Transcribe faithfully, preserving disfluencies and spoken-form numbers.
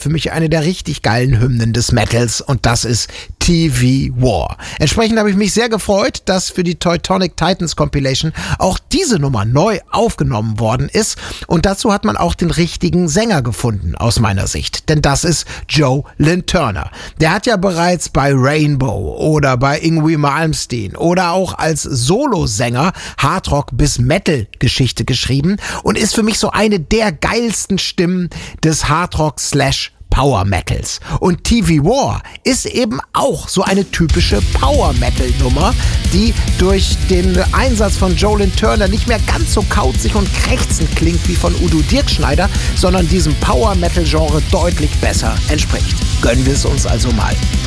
für mich eine der richtig geilen Hymnen des Metals und das ist T V War. Entsprechend habe ich mich sehr gefreut, dass für die Teutonic Titans Compilation auch diese Nummer neu aufgenommen worden ist und dazu hat man auch den richtigen Sänger gefunden aus meiner Sicht, denn das ist Joe Lynn Turner. Der hat ja bereits bei Rainbow oder bei Yngwie Malmsteen oder auch als Solosänger Hardrock bis Metal Geschichte geschrieben und ist für mich so eine der geilsten Stimmen des Hardrock slash Power Metals. Und T V War ist eben auch so eine typische Power Metal Nummer, die durch den Einsatz von Joe Lynn Turner nicht mehr ganz so kauzig und krächzend klingt wie von Udo Dirkschneider, sondern diesem Power Metal Genre deutlich besser entspricht. Gönnen wir es uns also mal.